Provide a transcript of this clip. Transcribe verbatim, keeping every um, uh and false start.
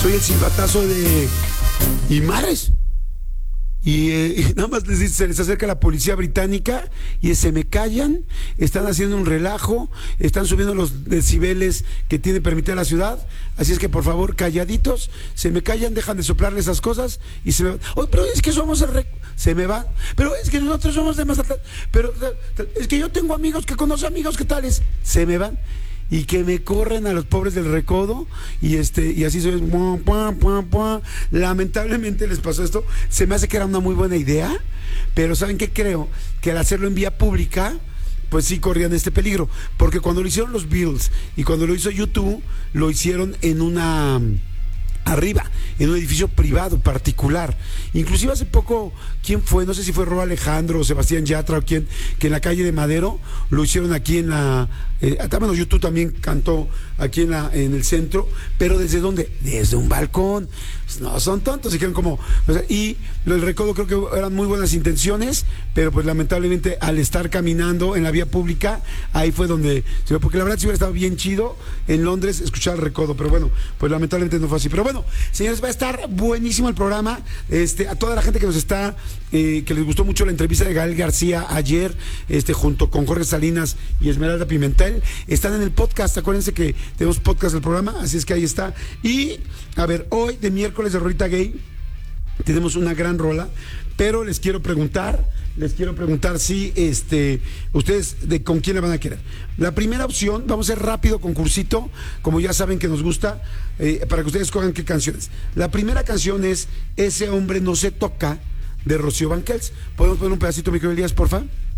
soy el silbatazo de Imares. Y, eh, y nada más les dice, se les acerca la policía británica y se me callan, están haciendo un relajo, están subiendo los decibeles que tiene permitida la ciudad, así es que por favor, calladitos, se me callan, dejan de soplarle esas cosas y se me van. Oh, pero es que somos el rec... se me van, pero es que nosotros somos de Mazatlán, pero es que yo tengo amigos que conocen amigos que tales, se me van. Y que me corren a los pobres del Recodo y este y así soy. Lamentablemente les pasó esto. Se me hace que era una muy buena idea, pero ¿saben qué? Creo que al hacerlo en vía pública, pues sí corrían este peligro, porque cuando lo hicieron los Beatles y cuando lo hizo YouTube, lo hicieron en una arriba, en un edificio privado, particular. Inclusive hace poco, ¿quién fue? No sé si fue Rob Alejandro o Sebastián Yatra o quién, que en la calle de Madero lo hicieron aquí en la... Eh, bueno, YouTube también cantó aquí en, la, en el centro, pero ¿desde dónde? Desde un balcón. Pues no son tontos, dijeron como... O sea, y el Recodo creo que eran muy buenas intenciones, pero pues lamentablemente al estar caminando en la vía pública, ahí fue donde... Porque la verdad si hubiera estado bien chido en Londres escuchar el Recodo, pero bueno, pues lamentablemente no fue así. Pero bueno, señores, va a estar buenísimo el programa. Este, a toda la gente que nos está, eh, que les gustó mucho la entrevista de Gael García ayer, este, junto con Jorge Salinas y Esmeralda Pimentel, están en el podcast. Acuérdense que tenemos podcast del programa, así es que ahí está. Y, a ver, hoy de miércoles de Rolita Gay tenemos una gran rola, pero les quiero preguntar, les quiero preguntar si este, ustedes de con quién la van a querer. La primera opción, vamos a hacer rápido concursito, como ya saben que nos gusta, eh, para que ustedes escojan qué canciones. La primera canción es Ese hombre no se toca, de Rocío Banquels. ¿Podemos poner un pedacito, mi querido Elías, porfa?